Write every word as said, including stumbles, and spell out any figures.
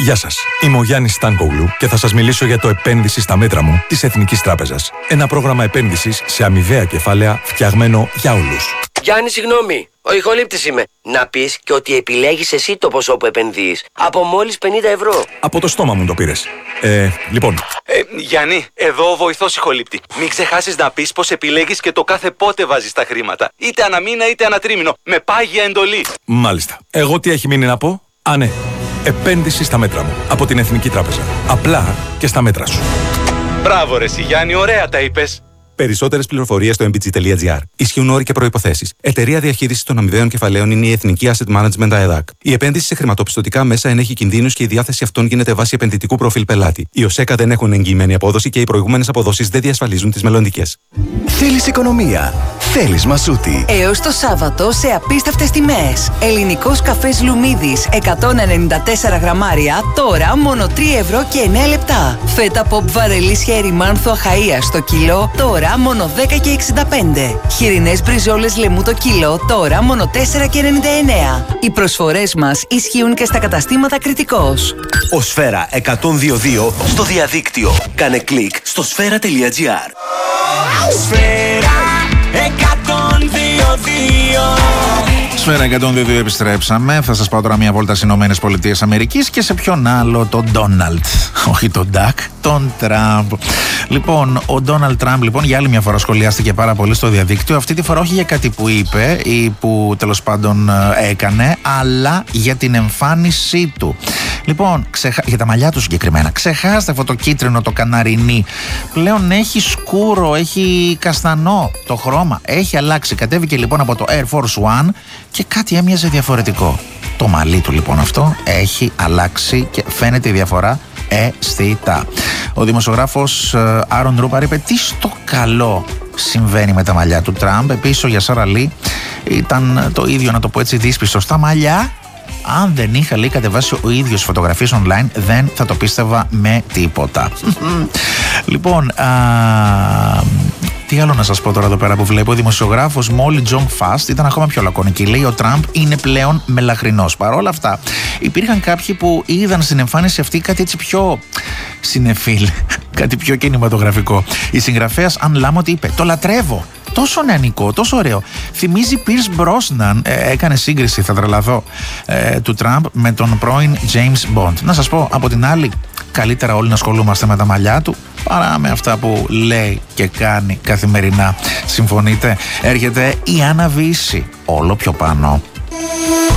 Γεια σας, είμαι ο Γιάννης Στάνκογλου και θα σας μιλήσω για το επένδυση στα μέτρα μου της Εθνικής Τράπεζας. Ένα πρόγραμμα επένδυσης σε αμοιβαία κεφάλαια φτιαγμένο για όλους. Γιάννη, συγγνώμη, ο ηχολήπτης είμαι. Να πεις και ότι επιλέγεις εσύ το ποσό που επενδύεις. Από μόλις πενήντα ευρώ. Από το στόμα μου το πήρες. Ε, λοιπόν. Ε, Γιάννη, εδώ ο βοηθός ηχολήπτη. Μην ξεχάσεις να πεις πως επιλέγεις και το κάθε πότε βάζεις τα χρήματα. Είτε ανά μήνα είτε ανά τρίμηνο. Με πάγια εντολή. Μάλιστα. Εγώ τι έχει μείνει να πω? Α, ναι. Επένδυση στα μέτρα μου. Από την Εθνική Τράπεζα. Απλά και στα μέτρα σου. Μπράβο ρε εσύ Γιάννη, ωραία τα είπες. Περισσότερες πληροφορίες στο mbg.gr. Ισχύουν όροι και προϋποθέσεις. Εταιρεία διαχείρισης των αμοιβαίων κεφαλαίων είναι η Εθνική Asset Management ΑΕΔΑΚ. Η επένδυση σε χρηματοπιστωτικά μέσα ενέχει κινδύνους και η διάθεση αυτών γίνεται βάσει επενδυτικού προφίλ πελάτη. Οι ΟΣΕΚΑ δεν έχουν εγγυημένη απόδοση και οι προηγούμενες αποδόσεις δεν διασφαλίζουν τις μελλοντικές. Θέλεις οικονομία? Θέλεις Μασούτη. Έως το Σάββατο σε απίστευτες τιμές. Ελληνικός καφές Λουμίδης εκατόν ενενήντα τέσσερα γραμμάρια, τώρα μόνο τρία ευρώ και εννέα λεπτά. Φέτα pop βαρελής χέρι μάνθο αχαΐα στο κιλό, τώρα μόνο δέκα και εξήντα πέντε. Χοιρινές μπριζόλες λεμού το κιλό, τώρα μόνο τέσσερα και ενενήντα εννέα. Οι προσφορές μας ισχύουν και στα καταστήματα Κρητικός. Ο Σφαίρα εκατόν δύο δύο στο διαδίκτυο. Κάνε κλικ στο σφαίρα.gr. Σφαίρα εκατόν δύο δύο. Σφαίρα εκατόν δύο δύο επιστρέψαμε. Θα σας πάω τώρα μια βόλτα στις Ηνωμένες Πολιτείες Αμερικής και σε ποιον άλλο? Τον Ντόναλντ. Όχι τον Ντακ, τον Τραμπ. Λοιπόν, ο Ντόναλντ Τραμπ λοιπόν για άλλη μια φορά σχολιάστηκε πάρα πολύ στο διαδίκτυο. Αυτή τη φορά όχι για κάτι που είπε ή που τέλος πάντων έκανε, αλλά για την εμφάνισή του. Λοιπόν, ξεχα... για τα μαλλιά του συγκεκριμένα. Ξεχάστε αυτό το κίτρινο, το καναρινί. Πλέον έχει σκούρο, έχει καστανό το χρώμα. Έχει αλλάξει. Κατέβηκε λοιπόν από το Air Force One και κάτι έμοιαζε διαφορετικό. Το μαλλί του λοιπόν αυτό έχει αλλάξει και φαίνεται η διαφορά αισθητά. Ο δημοσιογράφος Άρον Ρούπαρ είπε τι στο καλό συμβαίνει με τα μαλλιά του Τραμπ. Επίσης ο Γιασάρ Αλί ήταν το ίδιο, να το πω έτσι, δύσπιστο στα μαλλιά. Αν δεν είχα λέει κατεβάσει ο ίδιος φωτογραφίες online, δεν θα το πίστευα με τίποτα. Λοιπόν, α, τι άλλο να σας πω τώρα εδώ πέρα που βλέπω? Ο δημοσιογράφος Μόλι Τζον Φαστ ήταν ακόμα πιο λακωνική. Λέει ο Τραμπ είναι πλέον μελαχρινός. Παρ' όλα αυτά υπήρχαν κάποιοι που είδαν στην εμφάνιση αυτή κάτι έτσι πιο συνεφίλ, κάτι πιο κινηματογραφικό. Η συγγραφέας Αν Λάμοτ είπε το λατρεύω. Τόσο νεανικό, τόσο ωραίο. Θυμίζει Pierce Brosnan, ε, έκανε σύγκριση, θα τρελαθώ, ε, του Τραμπ με τον πρώην James Bond. Να σας πω, από την άλλη, καλύτερα όλοι να ασχολούμαστε με τα μαλλιά του παρά με αυτά που λέει και κάνει καθημερινά. Συμφωνείτε? Έρχεται η Άννα Βύση, όλο πιο πάνω.